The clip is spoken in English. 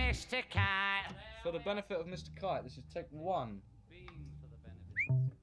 Mr. Kite. For the benefit of Mr. Kite, this is take one. Being for the benefit.